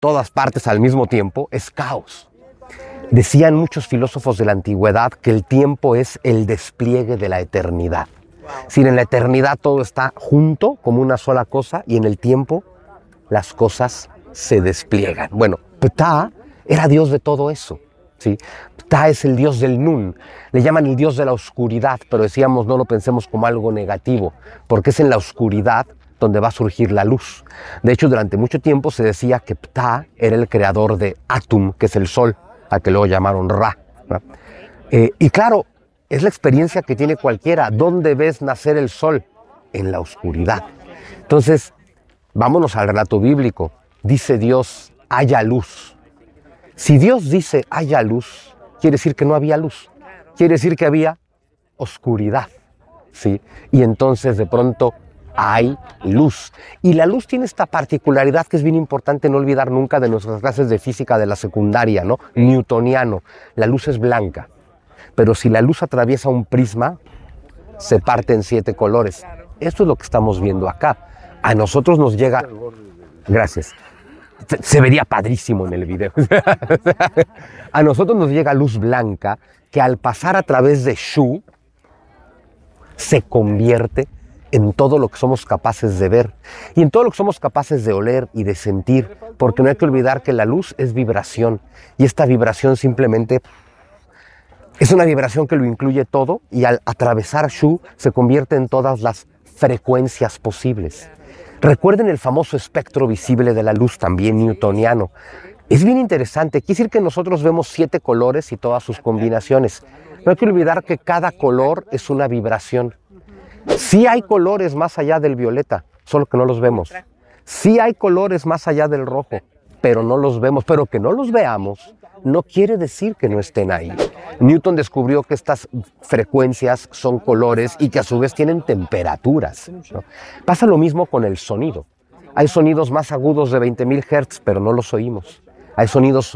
todas partes al mismo tiempo, es caos. Decían muchos filósofos de la antigüedad que el tiempo es el despliegue de la eternidad. Si en la eternidad todo está junto como una sola cosa y en el tiempo las cosas se despliegan. Bueno, Ptah era Dios de todo eso. ¿Sí? Ptah es el Dios del Nun. Le llaman el Dios de la oscuridad, pero decíamos no lo pensemos como algo negativo, porque es en la oscuridad donde va a surgir la luz. De hecho, durante mucho tiempo se decía que Ptah era el creador de Atum, que es el sol, a que luego llamaron Ra, ¿no? Y claro, es la experiencia que tiene cualquiera. ¿Dónde ves nacer el sol? En la oscuridad. Entonces, vámonos al relato bíblico. Dice Dios, haya luz. Si Dios dice haya luz, quiere decir que no había luz. Quiere decir que había oscuridad, ¿sí? Y entonces de pronto hay luz. Y la luz tiene esta particularidad que es bien importante no olvidar nunca de nuestras clases de física de la secundaria, ¿no? Newtoniano. La luz es blanca. Pero si la luz atraviesa un prisma, se parte en 7 colores. Esto es lo que estamos viendo acá. A nosotros nos llega... Gracias. Se vería padrísimo en el video. A nosotros nos llega luz blanca que al pasar a través de Shu se convierte en todo lo que somos capaces de ver y en todo lo que somos capaces de oler y de sentir, porque no hay que olvidar que la luz es vibración y esta vibración simplemente es una vibración que lo incluye todo y al atravesar Shu se convierte en todas las frecuencias posibles. Recuerden el famoso espectro visible de la luz, también newtoniano. Es bien interesante, quiere decir que nosotros vemos 7 colores y todas sus combinaciones. No hay que olvidar que cada color es una vibración. Sí hay colores más allá del violeta, solo que no los vemos. Sí hay colores más allá del rojo, pero no los vemos. Pero que no los veamos no quiere decir que no estén ahí. Newton descubrió que estas frecuencias son colores y que a su vez tienen temperaturas, ¿no? Pasa lo mismo con el sonido. Hay sonidos más agudos de 20.000 Hz, pero no los oímos. Hay sonidos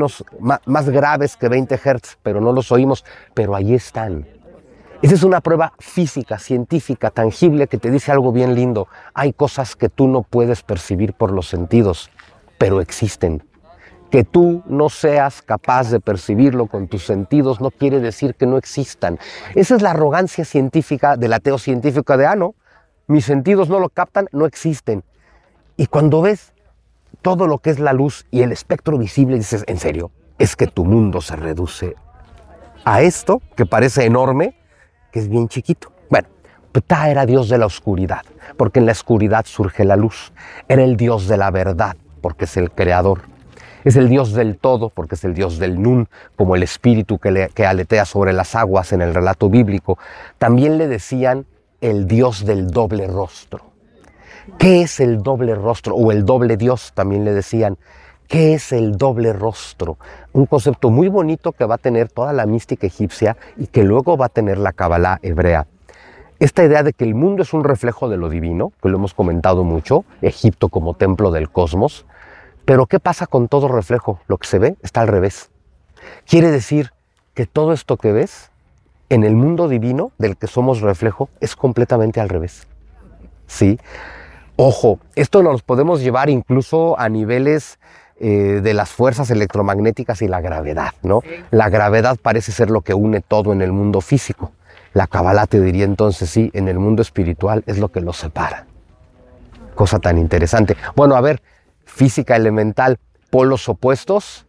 más graves que 20 Hz, pero no los oímos, pero ahí están. Esa es una prueba física, científica, tangible, que te dice algo bien lindo. Hay cosas que tú no puedes percibir por los sentidos, pero existen. Que tú no seas capaz de percibirlo con tus sentidos no quiere decir que no existan. Esa es la arrogancia científica del ateo científico de, no, mis sentidos no lo captan, no existen. Y cuando ves todo lo que es la luz y el espectro visible, dices, ¿en serio? Es que tu mundo se reduce a esto, que parece enorme, que es bien chiquito. Bueno, Ptah era Dios de la oscuridad, porque en la oscuridad surge la luz. Era el Dios de la verdad, porque es el creador. Es el Dios del todo, porque es el Dios del Nun, como el espíritu que aletea sobre las aguas en el relato bíblico. También le decían el Dios del doble rostro. ¿Qué es el doble rostro? O el doble Dios, también le decían. ¿Qué es el doble rostro? Un concepto muy bonito que va a tener toda la mística egipcia y que luego va a tener la Kabbalah hebrea. Esta idea de que el mundo es un reflejo de lo divino, que lo hemos comentado mucho, Egipto como templo del cosmos. Pero ¿qué pasa con todo reflejo? Lo que se ve está al revés. Quiere decir que todo esto que ves en el mundo divino del que somos reflejo es completamente al revés. ¿Sí? Ojo, esto nos podemos llevar incluso a niveles de las fuerzas electromagnéticas y la gravedad, ¿no? La gravedad parece ser lo que une todo en el mundo físico. La Kabbalah te diría entonces, sí, en el mundo espiritual es lo que los separa. Cosa tan interesante. Bueno, a ver, física elemental, polos opuestos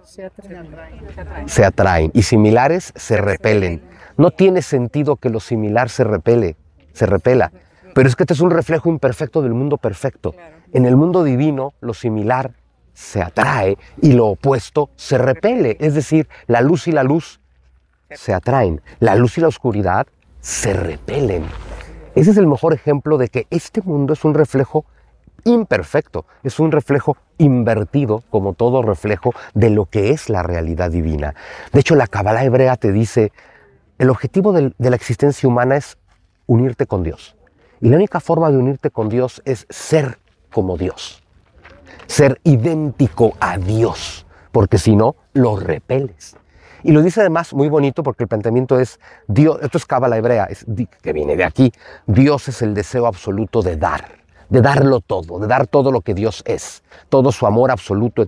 se atraen y similares se repelen. No tiene sentido que lo similar se repela, pero es que este es un reflejo imperfecto del mundo perfecto. En el mundo divino, lo similar se atrae y lo opuesto se repele. Es decir, la luz y la luz se atraen. La luz y la oscuridad se repelen. Ese es el mejor ejemplo de que este mundo es un reflejo imperfecto, es un reflejo invertido, como todo reflejo, de lo que es la realidad divina. De hecho, la Kabbalah hebrea te dice, el objetivo de la existencia humana es unirte con Dios. Y la única forma de unirte con Dios es ser como Dios. Ser idéntico a Dios, porque si no, lo repeles. Y lo dice además muy bonito porque el planteamiento es, Dios, esto es Kabbalah hebrea, que viene de aquí, Dios es el deseo absoluto de dar. de darlo todo, de dar todo lo que Dios es, todo su amor absoluto,